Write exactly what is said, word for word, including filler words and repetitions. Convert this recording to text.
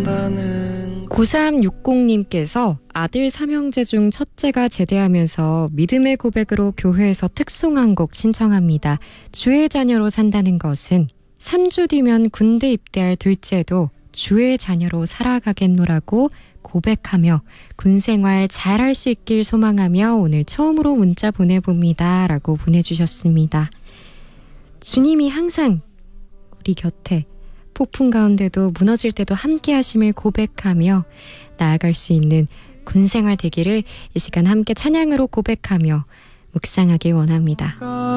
구삼육공님께서 아들 삼형제 중 첫째가 제대하면서 믿음의 고백으로 교회에서 특송한곡 신청합니다. 주의 자녀로 산다는 것은 삼 주 뒤면 군대 입대할 둘째도 주의 자녀로 살아가겠노라고 고백하며 군생활 잘할 수 있길 소망하며 오늘 처음으로 문자 보내봅니다. 라고 보내주셨습니다. 주님이 항상 우리 곁에 폭풍 가운데도 무너질 때도 함께 하심을 고백하며 나아갈 수 있는 군생활 되기를 이 시간 함께 찬양으로 고백하며 묵상하길 원합니다.